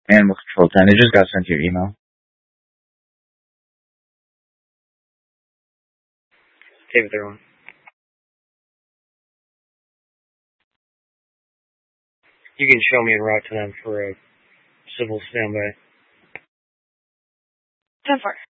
Animal Control 10. It just got sent to your email. David, they're on. You can show me en route to them for a civil standby. 10-4.